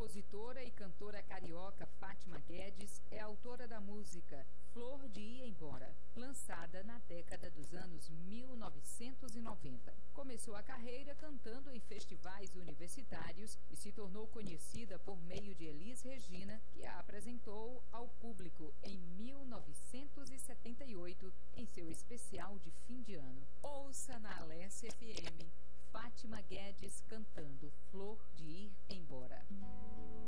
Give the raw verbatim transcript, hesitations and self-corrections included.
compositora e cantora carioca Fátima Guedes é autora da música Flor de Ir Embora, lançada na década dos anos mil novecentos e noventa. Começou a carreira cantando em festivais universitários e se tornou conhecida por meio de Elis Regina, que a apresentou ao público em mil novecentos e setenta e oito em seu especial de fim de ano. Ouça na Alesse F M Fátima Guedes cantando Flor